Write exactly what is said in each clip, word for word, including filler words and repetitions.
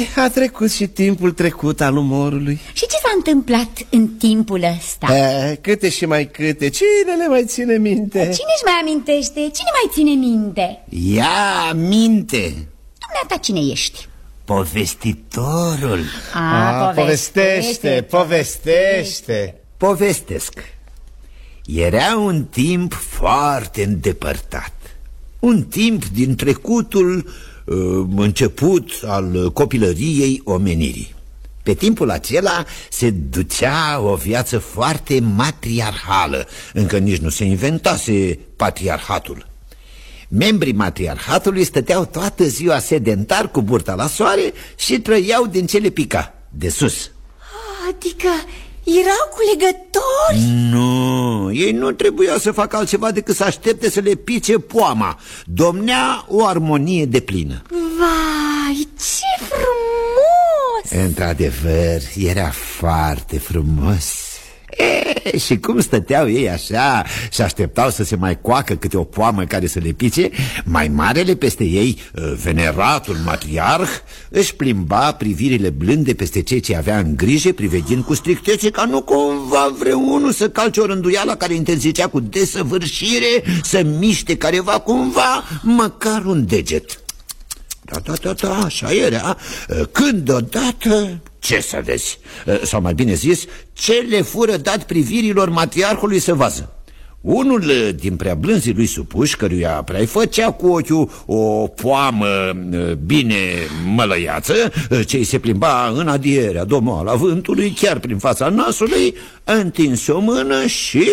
a trecut și timpul trecut al umorului. Și ce s-a întâmplat în timpul ăsta? A, câte și mai câte, cine le mai ține minte? Cine-și mai amintește? Cine mai ține minte? Ia minte! Dumneata cine ești? Povestitorul. A, A, povestește, povestește. Povestesc. Era un timp foarte îndepărtat, un timp din trecutul uh, început al copilăriei omenirii. Pe timpul acela se ducea o viață foarte matriarhală. Încă nici nu se inventase patriarhatul. Membrii matriarhatului stăteau toată ziua sedentar cu burta la soare și trăiau din ce le pica de sus. Adică erau culegători? Nu, ei nu trebuia să facă altceva decât să aștepte să le pice poama. Domnea o armonie deplină. Vai, ce frumos! Într-adevăr, era foarte frumos. E, și cum stăteau ei așa și așteptau să se mai coacă câte o poamă care să le pice, mai marele peste ei, veneratul matriarh, își plimba privirile blânde peste cei ce avea în grijă, priveghind cu strictețe ca nu cumva vreunul să calce o rânduială care interzicea cu desăvârșire să miște careva cumva măcar un deget. Da, da, da, da, așa era. Când odată, ce să vezi, sau mai bine zis, ce le fură dat privirilor matriarhului să vază. Unul din prea blânzii lui supuși, căruia prea-i făcea cu ochiul o poamă bine mălăiață, ce-i se plimba în adierea domoala vântului, chiar prin fața nasului, întinse o mână și...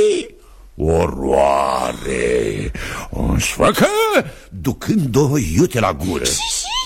oroare! O sfăcă, ducând-o iute la gură. Și, și?